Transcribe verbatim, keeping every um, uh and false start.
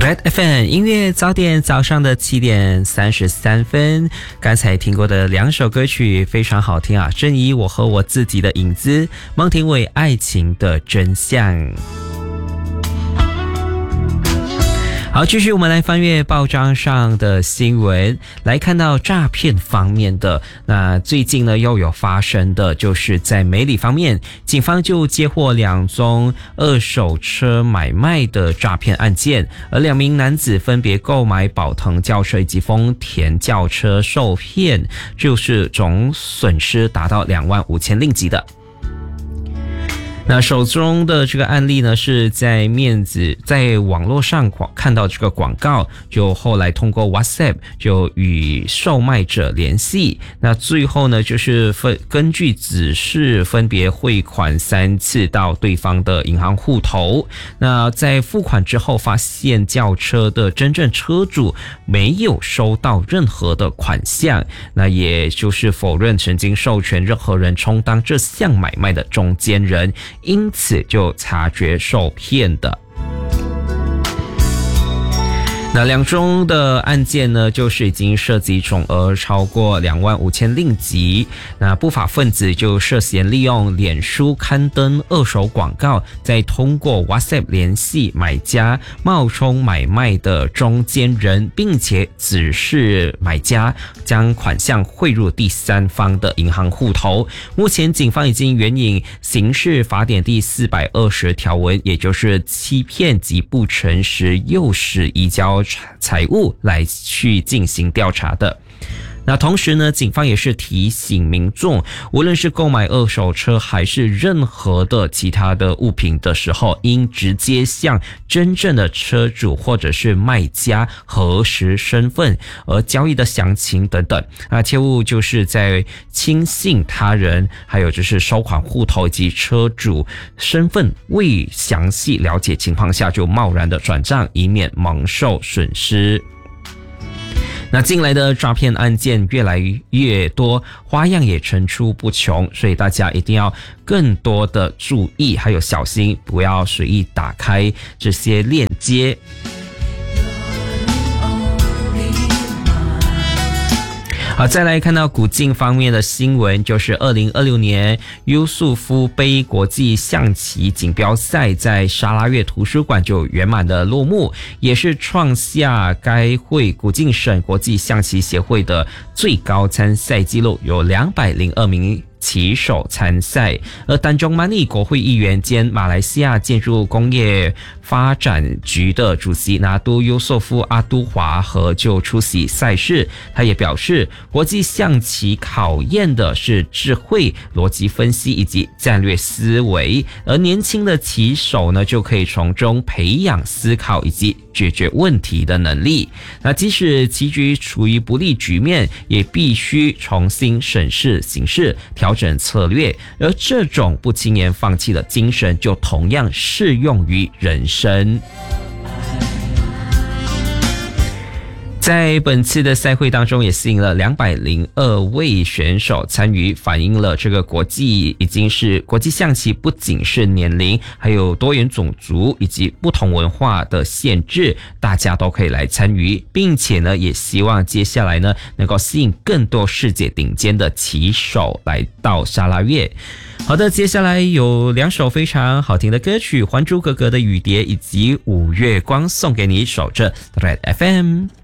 Red F M 音乐早点，早上的七点三十三分。刚才听过的两首歌曲非常好听啊，郑怡我和我自己的影子，孟庭苇爱情的真相。好，继续我们来翻阅报章上的新闻，来看到诈骗方面的。那最近呢又有发生的就是在美里方面，警方就接获两宗二手车买卖的诈骗案件，而两名男子分别购买宝腾轿车以及丰田轿车受骗，就是总损失达到两万五千令吉的。那手中的这个案例呢，是在面子在网络上看到这个广告，就后来通过 WhatsApp 就与售卖者联系，那最后呢就是分根据指示分别汇款三次到对方的银行户头。那在付款之后，发现轿车的真正车主没有收到任何的款项，那也就是否认曾经授权任何人充当这项买卖的中间人，因此就察觉受骗的。那两宗的案件呢，就是已经涉及总额超过两万五千令吉。那不法分子就涉嫌利用脸书刊登二手广告，再通过 WhatsApp 联系买家，冒充买卖的中间人，并且指示买家将款项汇入第三方的银行户头。目前警方已经援引刑事法典第四百二十条文，也就是欺骗及不诚实诱使移交财物来去进行调查的。那同时呢，警方也是提醒民众，无论是购买二手车还是任何的其他的物品的时候，应直接向真正的车主或者是卖家核实身份，而交易的详情等等。那切勿就是在轻信他人，还有就是收款户头以及车主身份未详细了解情况下就贸然的转账，以免蒙受损失。那近来的诈骗案件越来越多，花样也层出不穷，所以大家一定要更多的注意，还有小心，不要随意打开这些链接。好，再来看到古晋方面的新闻，就是二零二六年优素夫杯国际象棋锦标赛在沙拉越图书馆就圆满的落幕，也是创下该会古晋省国际象棋协会的最高参赛纪录，有两百零二名棋手参赛。而丹中曼利国会议员兼马来西亚建筑工业发展局的主席拿督优索夫阿都华和就出席赛事。他也表示，国际象棋考验的是智慧、逻辑分析以及战略思维，而年轻的棋手呢，就可以从中培养思考以及解决问题的能力。那即使棋局处于不利局面，也必须重新审视形势，调整策略，而这种不轻言放弃的精神就同样适用于人生。在本次的赛会当中，也吸引了两百零二位选手参与，反映了这个国际已经是国际象棋不仅是年龄，还有多元种族以及不同文化的限制，大家都可以来参与，并且呢，也希望接下来呢，能够吸引更多世界顶尖的棋手来到沙拉越。好的，接下来有两首非常好听的歌曲，《还珠格格》的雨蝶以及五月光，送给你，守着 Red F M。